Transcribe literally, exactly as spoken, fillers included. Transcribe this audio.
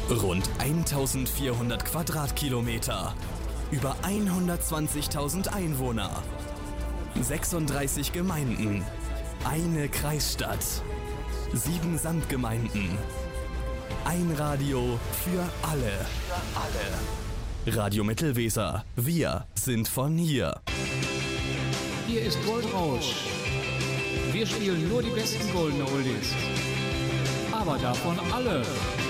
Rund eintausendvierhundert Quadratkilometer, über hundertzwanzigtausend Einwohner, sechsunddreißig Gemeinden, eine Kreisstadt, sieben Samtgemeinden, ein Radio für alle. Für alle. Radio Mittelweser, wir sind von hier. Hier ist Goldrausch. Wir spielen nur die besten Golden Oldies. Aber davon alle.